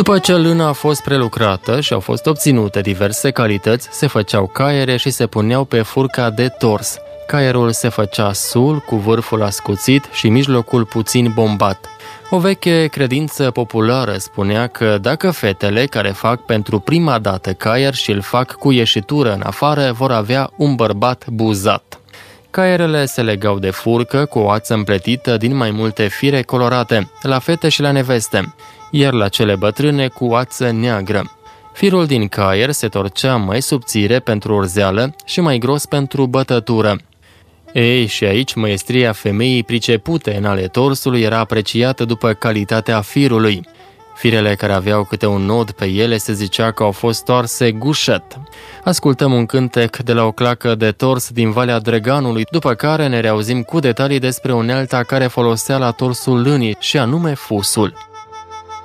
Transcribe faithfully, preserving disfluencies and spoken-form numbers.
După ce lâna a fost prelucrată și au fost obținute diverse calități, se făceau caiere și se puneau pe furca de tors. Caierul se făcea sul, cu vârful ascuțit și mijlocul puțin bombat. O veche credință populară spunea că dacă fetele care fac pentru prima dată caier și îl fac cu ieșitură în afară, vor avea un bărbat buzat. Caierele se legau de furcă cu o ață împletită din mai multe fire colorate, la fete și la neveste, iar la cele bătrâne cu ață neagră. Firul din caier se torcea mai subțire pentru urzeală și mai gros pentru bătătură. Ei, și aici măestria femeii pricepute în ale torsului era apreciată după calitatea firului. Firele care aveau câte un nod pe ele se zicea că au fost toarse gușet. Ascultăm un cântec de la o clacă de tors din Valea Dreganului, după care ne reauzim cu detalii despre unealta care folosea la torsul lânii, și anume fusul.